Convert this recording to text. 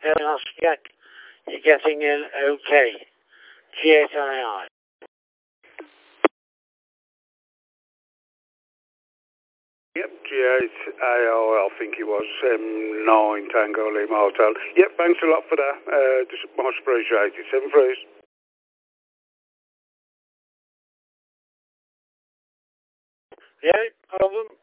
Oscar, you're getting in okay. G8II. Yep, G8AO, I think it was, 9 Tango Lima Hotel. Yep, thanks a lot for that. Just much appreciated. 7 freeze. Yeah, problem.